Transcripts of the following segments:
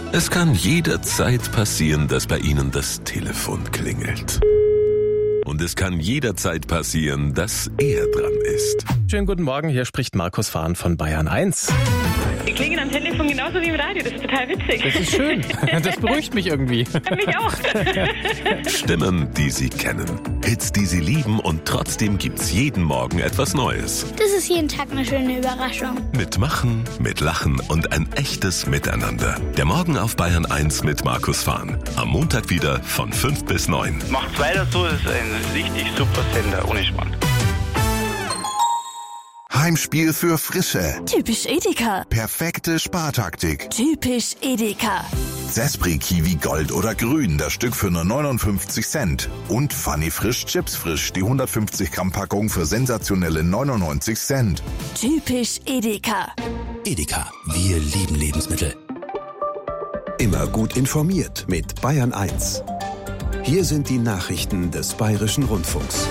Es kann jederzeit passieren, dass bei Ihnen das Telefon klingelt. Und es kann jederzeit passieren, dass er dran ist. Schönen guten Morgen, hier spricht Markus Fahn von Bayern 1. Die klingen am Telefon genauso wie im Radio, das ist total witzig. Das ist schön, das beruhigt mich irgendwie. Mich auch. Stimmen, die Sie kennen. Hits, die Sie lieben, und trotzdem gibt's jeden Morgen etwas Neues. Das ist jeden Tag eine schöne Überraschung. Mit Machen, mit Lachen und ein echtes Miteinander. Der Morgen auf Bayern 1 mit Markus Fahn. Am Montag wieder von 5 bis 9. Macht's weiter so, es ist ein richtig super Sender, ohne Schmarrn. Heimspiel für Frische. Typisch Edeka. Perfekte Spartaktik. Typisch Edeka. Sespri Kiwi Gold oder Grün, das Stück für nur 59 Cent. Und Funny Frisch Chips Frisch, die 150 Gramm Packung für sensationelle 99 Cent. Typisch Edeka. Edeka, wir lieben Lebensmittel. Immer gut informiert mit Bayern 1. Hier sind die Nachrichten des Bayerischen Rundfunks.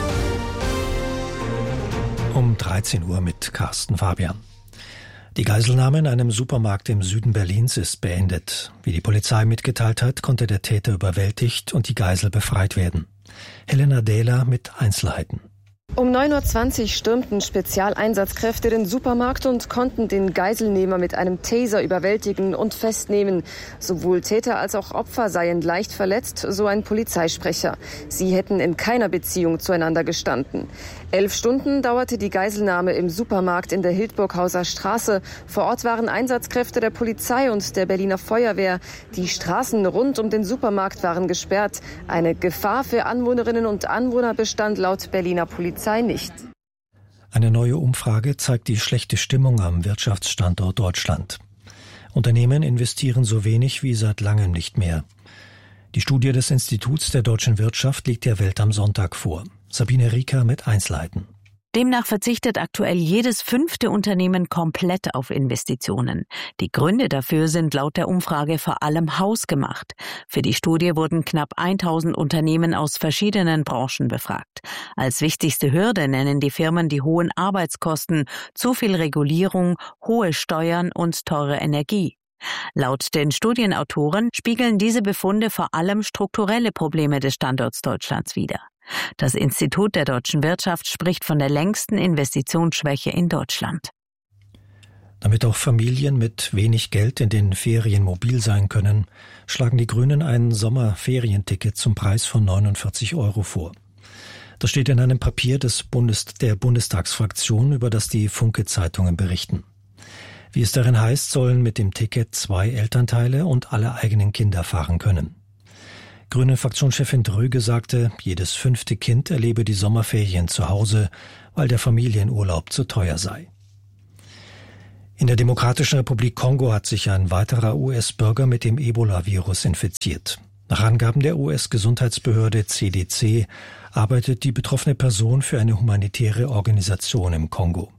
Um 13 Uhr mit Carsten Fabian. Die Geiselnahme in einem Supermarkt im Süden Berlins ist beendet. Wie die Polizei mitgeteilt hat, konnte der Täter überwältigt und die Geisel befreit werden. Helena Dehler mit Einzelheiten. Um 9.20 Uhr stürmten Spezialeinsatzkräfte den Supermarkt und konnten den Geiselnehmer mit einem Taser überwältigen und festnehmen. Sowohl Täter als auch Opfer seien leicht verletzt, so ein Polizeisprecher. Sie hätten in keiner Beziehung zueinander gestanden. 11 Stunden dauerte die Geiselnahme im Supermarkt in der Hildburghauser Straße. Vor Ort waren Einsatzkräfte der Polizei und der Berliner Feuerwehr. Die Straßen rund um den Supermarkt waren gesperrt. Eine Gefahr für Anwohnerinnen und Anwohner bestand laut Berliner Polizei nicht. Eine neue Umfrage zeigt die schlechte Stimmung am Wirtschaftsstandort Deutschland. Unternehmen investieren so wenig wie seit langem nicht mehr. Die Studie des Instituts der deutschen Wirtschaft liegt der Welt am Sonntag vor. Sabine Rieker mit Einzelheiten. Demnach verzichtet aktuell jedes 5. Unternehmen komplett auf Investitionen. Die Gründe dafür sind laut der Umfrage vor allem hausgemacht. Für die Studie wurden knapp 1000 Unternehmen aus verschiedenen Branchen befragt. Als wichtigste Hürde nennen die Firmen die hohen Arbeitskosten, zu viel Regulierung, hohe Steuern und teure Energie. Laut den Studienautoren spiegeln diese Befunde vor allem strukturelle Probleme des Standorts Deutschlands wider. Das Institut der deutschen Wirtschaft spricht von der längsten Investitionsschwäche in Deutschland. Damit auch Familien mit wenig Geld in den Ferien mobil sein können, schlagen die Grünen ein Sommerferienticket zum Preis von 49 € vor. Das steht in einem Papier der Bundestagsfraktion, über das die Funke-Zeitungen berichten. Wie es darin heißt, sollen mit dem Ticket 2 Elternteile und alle eigenen Kinder fahren können. Grünen-Fraktionschefin Dröge sagte, jedes 5. Kind erlebe die Sommerferien zu Hause, weil der Familienurlaub zu teuer sei. In der Demokratischen Republik Kongo hat sich ein weiterer US-Bürger mit dem Ebola-Virus infiziert. Nach Angaben der US-Gesundheitsbehörde CDC arbeitet die betroffene Person für eine humanitäre Organisation im Kongo.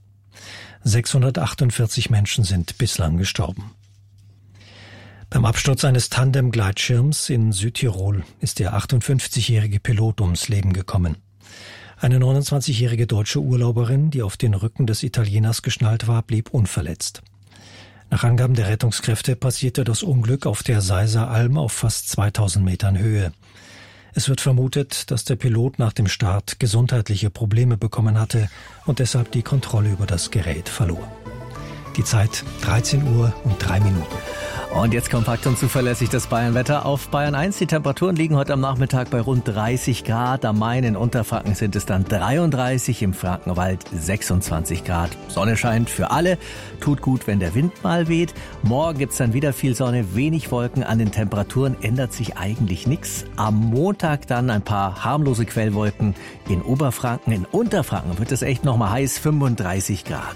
648 Menschen sind bislang gestorben. Beim Absturz eines Tandem-Gleitschirms in Südtirol ist der 58-jährige Pilot ums Leben gekommen. Eine 29-jährige deutsche Urlauberin, die auf den Rücken des Italieners geschnallt war, blieb unverletzt. Nach Angaben der Rettungskräfte passierte das Unglück auf der Seiser Alm auf fast 2000 Metern Höhe. Es wird vermutet, dass der Pilot nach dem Start gesundheitliche Probleme bekommen hatte und deshalb die Kontrolle über das Gerät verlor. Die Zeit 13 Uhr und 3 Minuten. Und jetzt kompakt und zuverlässig das Bayernwetter auf Bayern 1. Die Temperaturen liegen heute am Nachmittag bei rund 30 Grad. Am Main in Unterfranken sind es dann 33, im Frankenwald 26 Grad. Sonne scheint für alle, tut gut, wenn der Wind mal weht. Morgen gibt's dann wieder viel Sonne, wenig Wolken. An den Temperaturen ändert sich eigentlich nichts. Am Montag dann ein paar harmlose Quellwolken in Oberfranken. In Unterfranken wird es echt nochmal heiß, 35 Grad.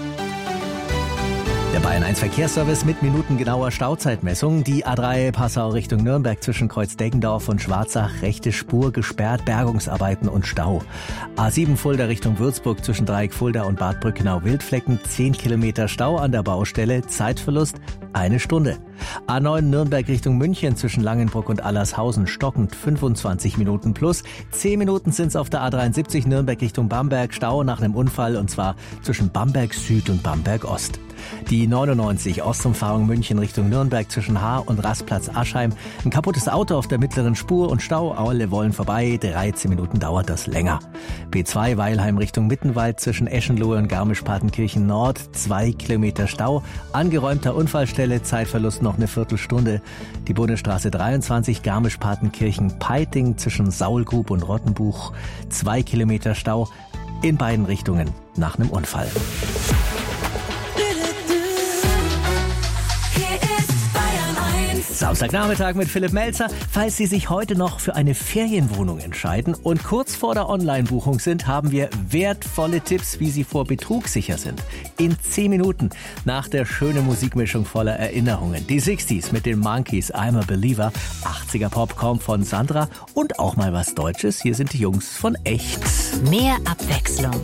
Der Bayern 1 Verkehrsservice mit minutengenauer Stauzeitmessung. Die A3 Passau Richtung Nürnberg zwischen Kreuz-Deggendorf und Schwarzach, rechte Spur gesperrt, Bergungsarbeiten und Stau. A7 Fulda Richtung Würzburg zwischen Dreieck Fulda und Bad Brückenau Wildflecken, 10 Kilometer Stau an der Baustelle, Zeitverlust 1 Stunde. A9 Nürnberg Richtung München zwischen Langenbruck und Allershausen stockend 25 Minuten plus. 10 Minuten sind es auf der A73 Nürnberg Richtung Bamberg, Stau nach einem Unfall und zwar zwischen Bamberg Süd und Bamberg Ost. Die 99 Ostumfahrung München Richtung Nürnberg zwischen Haar und Rastplatz Aschheim. Ein kaputtes Auto auf der mittleren Spur und Stau, alle wollen vorbei, 13 Minuten dauert das länger. B2 Weilheim Richtung Mittenwald zwischen Eschenlohe und Garmisch-Partenkirchen Nord, 2 Kilometer Stau. Angeräumter Unfallstelle, Zeitverlust noch eine Viertelstunde. Die Bundesstraße 23 Garmisch-Partenkirchen Peiting zwischen Saulgrub und Rottenbuch, 2 Kilometer Stau in beiden Richtungen nach einem Unfall. Samstagnachmittag mit Philipp Melzer. Falls Sie sich heute noch für eine Ferienwohnung entscheiden und kurz vor der Online-Buchung sind, haben wir wertvolle Tipps, wie Sie vor Betrug sicher sind. In 10 Minuten nach der schönen Musikmischung voller Erinnerungen. Die 60s mit den Monkeys, I'm a Believer. 80er Pop kommt von Sandra und auch mal was Deutsches. Hier sind die Jungs von Echt. Mehr Abwechslung